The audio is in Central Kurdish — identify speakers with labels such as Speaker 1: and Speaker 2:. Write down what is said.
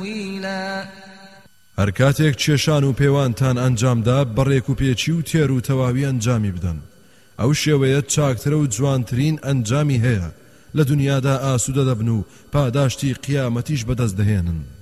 Speaker 1: طويلا
Speaker 2: هەر کاتێک کێشان و پێوانتان ئەنجامدا بەڕێک و پێچی و تێر و تەواوی ئەنجامی بدەن ئەو شێوەیە چاکترە و جوانترین ئەنجامی هەیە لە دنیادا ئاسوودە دەبن و پاداشتی قیامەتیش بەدەست دەهێنن